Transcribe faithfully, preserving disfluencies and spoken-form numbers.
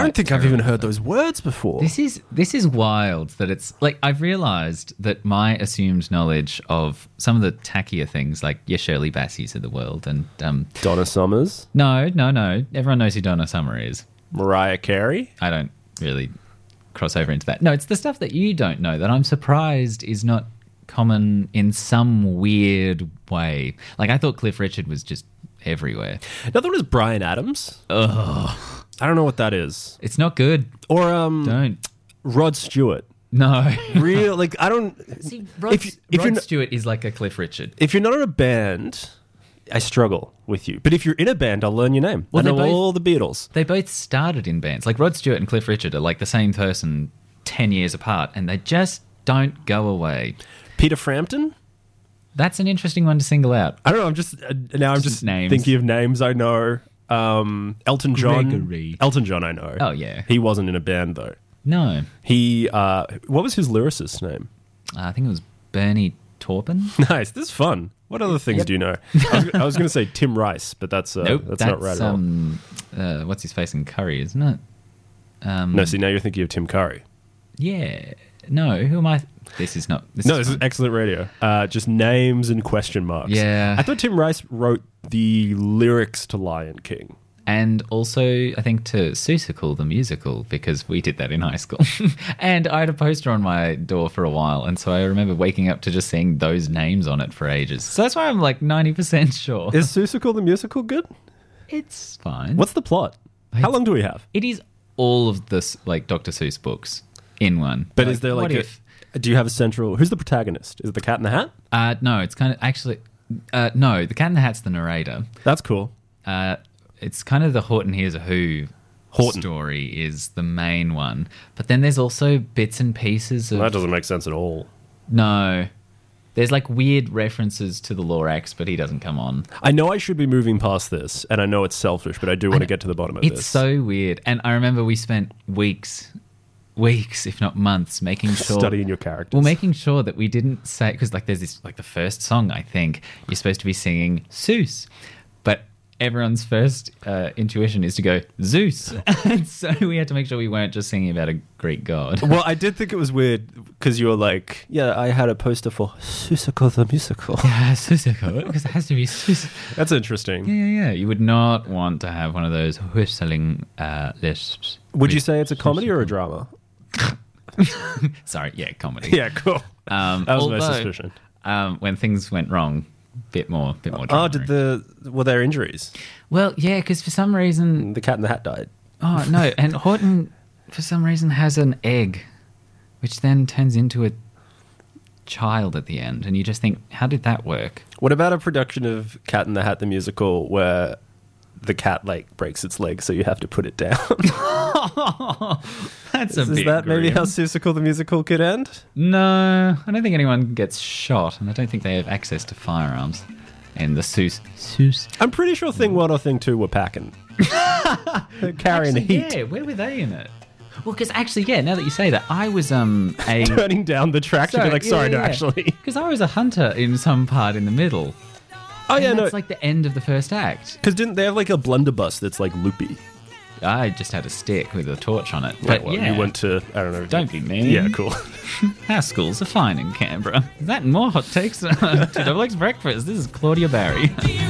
I don't think I've even heard those words before. This is this is wild that it's like I've realised that my assumed knowledge of some of the tackier things like your Shirley Bassies of the world and um, Donna Summers, no, no, no, everyone knows who Donna Summer is. Mariah Carey. I don't really cross over into that. No, it's the stuff that you don't know that I'm surprised is not common in some weird way. Like I thought Cliff Richard was just everywhere. Another one is Bryan Adams. Ugh. I don't know what that is. It's not good. Or um, Don't. Rod Stewart. No. Real like I don't. See, Rod, if you- if Rod you're not- Stewart is like a Cliff Richard. If you're not in a band, I struggle with you. But if you're in a band, I'll learn your name. Well, I know they're both- all the Beatles. They both started in bands. Like Rod Stewart and Cliff Richard are like the same person ten years apart, and they just don't go away. Peter Frampton. That's an interesting one to single out. I don't know. I'm just uh, now. I'm Just just names. thinking of names I know. Um, Elton John. Gregory. Elton John. I know. Oh, yeah. He wasn't in a band though. No. He. Uh, what was his lyricist's name? Uh, I think it was Bernie Taupin. Nice. This is fun. What other things Yep. do you know? I was, I was going to say Tim Rice, but that's uh, Nope. that's, That's, not right at um, uh, what's his face in Curry, isn't it? Um, all. No. See, now you're thinking of Tim Curry. Yeah. No. Who am I? This is not. This No, is this is fun. excellent radio. Uh, just names and question marks. Yeah. I thought Tim Rice wrote the lyrics to Lion King. And also, I think to Seussical, the musical, because we did that in high school. And I had a poster on my door for a while, and so I remember waking up to just seeing those names on it for ages. So that's why I'm like ninety percent sure. Is Seussical the musical good? It's fine. What's the plot? How long do we have? It is all of this, like, Doctor Seuss books in one. But Like, is there like what a, if? do you have a central? Who's the protagonist? Is it the Cat in the Hat? Uh, no, it's kind of actually. Uh, no, the Cat in the Hat's the narrator. That's cool. Uh, it's kind of the Horton Hears a Who Horton. story is the main one. But then there's also bits and pieces of. That doesn't make sense at all. No. There's like weird references to the Lorax, but he doesn't come on. I know I should be moving past this, and I know it's selfish, but I do want to know. get to the bottom of It's this. so weird. And I remember we spent weeks, weeks, if not months, making sure. Studying your characters. Well, making sure that we didn't say, because like there's this, like the first song, I think, you're supposed to be singing Seuss. But everyone's first uh, intuition is to go Zeus. And so we had to make sure we weren't just singing about a Greek god. Well, I did think it was weird because you were like, yeah, I had a poster for Seussical the Musical. Yeah, Seussical, because it has to be Seuss. That's interesting. Yeah, yeah, yeah. You would not want to have one of those whistling uh, lisps. Would you say it's a comedy or a drama? Sorry, yeah, comedy. Yeah, cool. Um, That was my although, suspicion. Um, when things went wrong, bit more, bit more. Oh, drama. did the were there injuries? Well, yeah, because for some reason, The Cat in the Hat died. oh no, and Horton for some reason has an egg, which then turns into a child at the end, and you just think, how did that work? What about a production of Cat in the Hat the musical where the cat like breaks its leg, so you have to put it down? That's a Is bit that maybe grim. how Seussical the musical could end? No, I don't think anyone gets shot, and I don't think they have access to firearms. And the Seuss, Seuss. I'm pretty sure Thing One or Thing Two were packing, They're carrying Actually, heat, yeah, where were they in it? Well, because actually, yeah, now that you say that, I was um a turning down the track to be like, sorry, no, actually. because I was a hunter in some part in the middle. Oh yeah, and no, that's like the end of the first act. because didn't they have like a blunderbuss that's like loopy? I just had a stick with a torch on it. Yeah, But well, yeah, you went to I don't know. don't be mean. Yeah, cool. Our schools are fine in Canberra. Is that and more hot takes? Two Double X Breakfast. This is Claudia Barry.